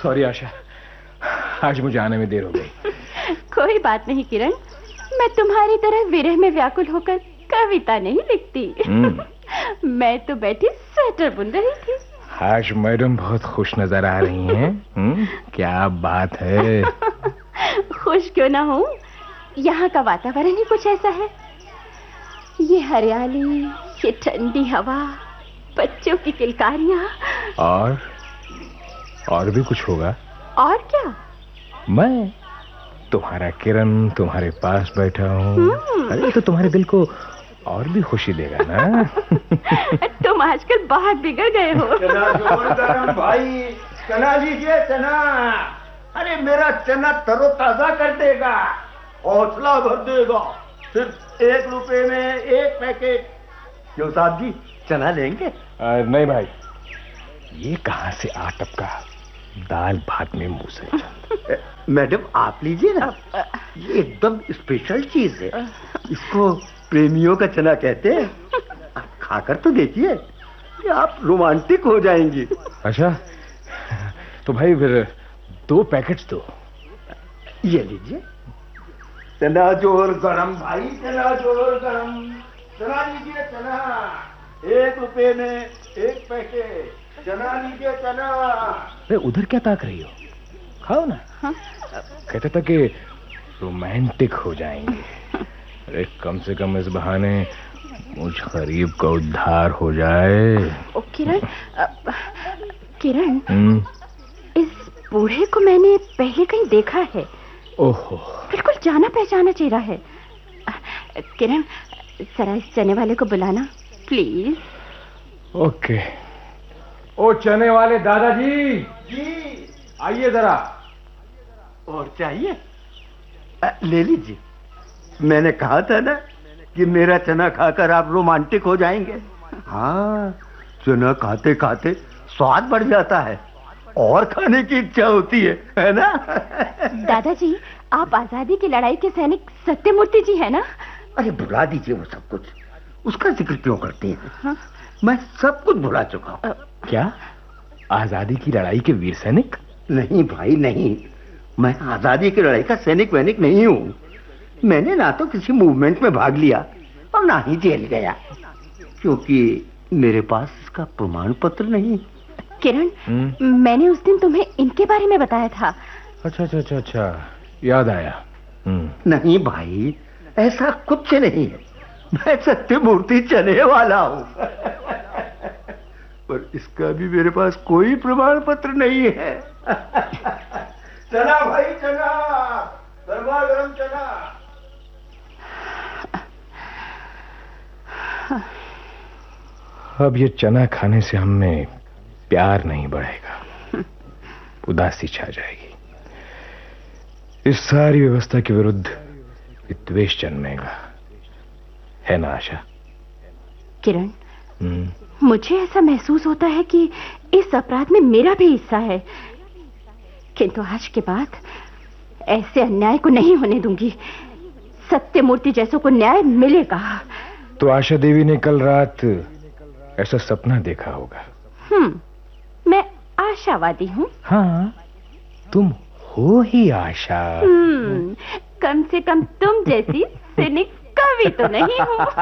Sorry आशा, आज मुझे आने में देर हो गई। कोई बात नहीं किरण, मैं तुम्हारी तरह विरह में व्याकुल होकर कविता नहीं लिखती। मैं तो बैठी स्वेटर बुन रही थी। आज मैडम बहुत खुश नजर आ रही हैं। क्या बात है। खुश क्यों ना हूँ, यहाँ का वातावरण ही कुछ ऐसा है। ये हरियाली, ये ठंडी हवा, बच्चों की किलकारियाँ। और भी कुछ होगा। और क्या? मैं तुम्हारा किरण तुम्हारे पास बैठा हूँ। अरे तो तुम्हारे दिल को और भी खुशी देगा ना। तुम आजकल बहुत बिगड़ गए हो। चना जोर गरम भाई, चना लीजिए चना। अरे मेरा चना तरोताजा कर देगा, हौसला भर देगा। सिर्फ 1 रुपए में 1 पैकेट। क्यों साहब जी, चना लेंगे? नहीं भाई, ये कहाँ से आ टपका दाल भात में मुंह से। मैडम आप लीजिए ना, ये एकदम स्पेशल चीज है। इसको प्रेमियों का चना कहते हैं। आप खाकर तो देखिए, आप रोमांटिक हो जाएंगी। अच्छा, तो भाई फिर 2 पैकेट्स दो। ये लीजिए। चना जोर गरम भाई, चना जोर गरम। चना लीजिए चना, 1 रुपए में 1 पैकेट। चना लीजिए चना। अरे उधर क्या ताक रही हो, खाओ ना। हाँ? कहते था कि रोमांटिक हो जाएंगे। अरे कम से कम इस बहाने मुझ गरीब का उद्धार हो जाए। ओ किरण, किरण, इस बूढ़े को मैंने पहले कहीं देखा है। ओहो, बिल्कुल जाना पहचाना चेहरा है। किरण, जरा इस चने वाले को बुलाना प्लीज। ओके। ओ चने वाले दादाजी जी आइए जरा। और चाहिए? ले लीजिए। मैंने कहा था ना कि मेरा चना खाकर आप रोमांटिक हो जाएंगे। हाँ, चना खाते खाते स्वाद बढ़ जाता है और खाने की इच्छा होती है ना? दादाजी, आप आजादी की लड़ाई के सैनिक सत्यमूर्ति जी हैं ना? अरे भुला दीजिए वो सब कुछ, उसका जिक्र क्यों करते हैं? हाँ? मैं सब कुछ भुला चुका हूँ। क्या आजादी की लड़ाई के वीर सैनिक? नहीं भाई नहीं, मैं आजादी की लड़ाई का सैनिक वैनिक नहीं हूँ। मैंने ना तो किसी मूवमेंट में भाग लिया और ना ही जेल गया, क्योंकि मेरे पास इसका प्रमाण पत्र नहीं। किरण, मैंने उस दिन तुम्हें इनके बारे में बताया था। अच्छा, याद आया। नहीं भाई, ऐसा कुछ नहीं है। मैं सत्यमूर्ति चने वाला हूँ। पर इसका भी मेरे पास कोई प्रमाण पत्र नहीं है। चना भाई चना, गरमा गरम चना। अब ये चना खाने से हमें प्यार नहीं बढ़ेगा, उदासी छा जाएगी। इस सारी व्यवस्था के विरुद्ध विद्वेष जन्मेगा, है ना आशा? किरण, मुझे ऐसा महसूस होता है कि इस अपराध में मेरा भी हिस्सा है, किंतु आज के बाद ऐसे अन्याय को नहीं होने दूंगी। सत्यमूर्ति जैसों को न्याय मिलेगा। तो आशा देवी ने कल रात ऐसा सपना देखा होगा। मैं आशावादी हूँ। हाँ, तुम हो ही आशा। कम से कम तुम जैसी सिनिक कवि तो नहीं हूँ।